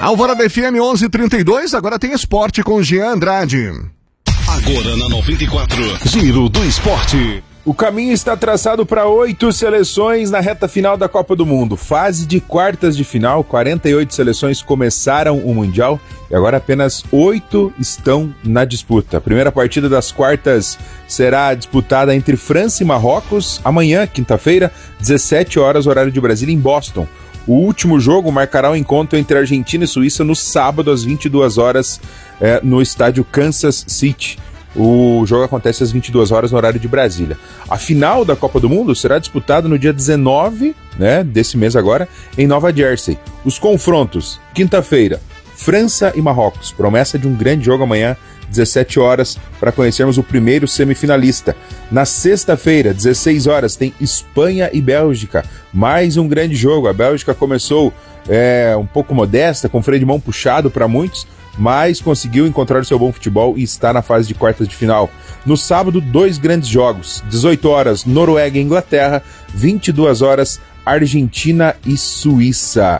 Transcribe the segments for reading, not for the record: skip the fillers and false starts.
Alvorada FM 11:32, agora tem esporte com Jean Andrade. Agora na 94, Giro do Esporte. O caminho está traçado para 8 seleções na reta final da Copa do Mundo. Fase de quartas de final, 48 seleções começaram o Mundial e agora apenas 8 estão na disputa. A primeira partida das quartas será disputada entre França e Marrocos amanhã, quinta-feira, 17 horas, horário de Brasília, em Boston. O último jogo marcará o encontro entre Argentina e Suíça no sábado às 22 horas no estádio Kansas City. O jogo acontece às 22 horas no horário de Brasília. A final da Copa do Mundo será disputada no dia 19, desse mês agora, em Nova Jersey. Os confrontos, quinta-feira, França e Marrocos. Promessa de um grande jogo amanhã, 17 horas, para conhecermos o primeiro semifinalista. Na sexta-feira, 16 horas, tem Espanha e Bélgica. Mais um grande jogo. A Bélgica começou um pouco modesta, com freio de mão puxado para muitos, mas conseguiu encontrar o seu bom futebol e está na fase de quartas de final. No sábado, 2 grandes jogos. 18 horas, Noruega e Inglaterra. 22 horas, Argentina e Suíça.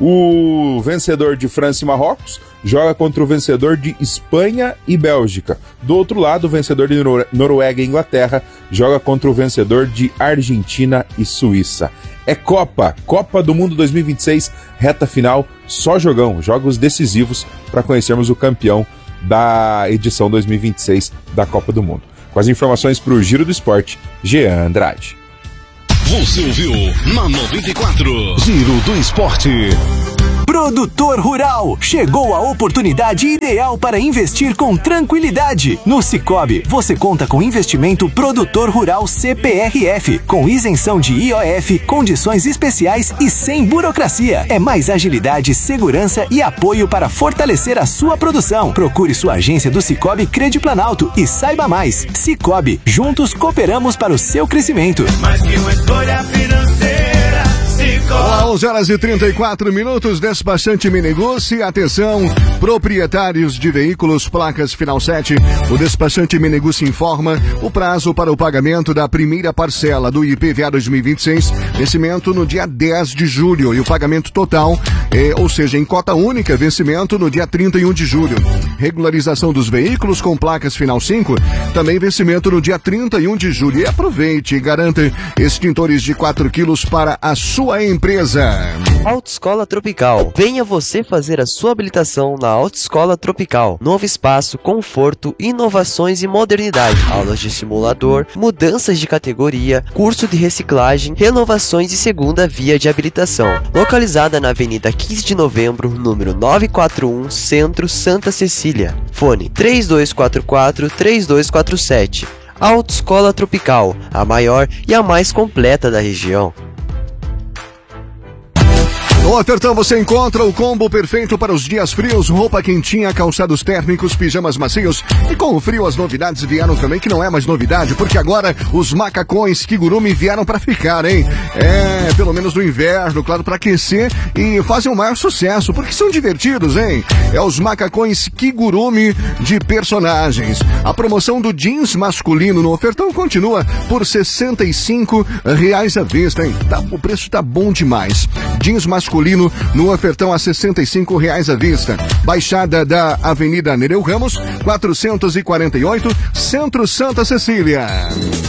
O vencedor de França e Marrocos joga contra o vencedor de Espanha e Bélgica. Do outro lado, o vencedor de Noruega e Inglaterra joga contra o vencedor de Argentina e Suíça. É Copa do Mundo 2026, reta final, só jogos decisivos para conhecermos o campeão da edição 2026 da Copa do Mundo. Com as informações para o Giro do Esporte, Jean Andrade. Você ouviu na 94, Giro do Esporte. Produtor Rural, chegou a oportunidade ideal para investir com tranquilidade. No Sicoob, você conta com investimento Produtor Rural CPRF, com isenção de IOF, condições especiais e sem burocracia. É mais agilidade, segurança e apoio para fortalecer a sua produção. Procure sua agência do Sicoob Crediplanalto e saiba mais. Sicoob, juntos cooperamos para o seu crescimento. Mais que uma escolha financeira, Sicoob. Olá, 11h34, despachante Minigucci. Atenção, proprietários de veículos placas final 7. O despachante Minigucci informa o prazo para o pagamento da primeira parcela do IPVA 2026, vencimento no dia 10 de julho e o pagamento total, ou seja, em cota única, vencimento no dia 31 de julho. Regularização dos veículos com placas final 5, também vencimento no dia 31 de julho. E aproveite e garanta extintores de 4 quilos para a sua empresa. Autoescola Tropical. Venha você fazer a sua habilitação na Autoescola Tropical. Novo espaço, conforto, inovações e modernidade. Aulas de simulador, mudanças de categoria, curso de reciclagem, renovações e segunda via de habilitação. Localizada na Avenida 15 de Novembro, número 941, Centro, Santa Cecília. Fone 3244-3247. Autoescola Tropical, a maior e a mais completa da região. No Ofertão você encontra o combo perfeito para os dias frios, roupa quentinha, calçados térmicos, pijamas macios. E com o frio as novidades vieram também, que não é mais novidade, porque agora os macacões Kigurumi vieram para ficar, hein? Pelo menos no inverno, claro, para aquecer e fazem o maior sucesso, porque são divertidos, hein? É os macacões Kigurumi de personagens. A promoção do jeans masculino no Ofertão continua por R$65 à vista, hein? O preço tá bom demais. Jeans masculino no Ofertão a R$65 à vista. Baixada da Avenida Nereu Ramos, 448, Centro, Santa Cecília.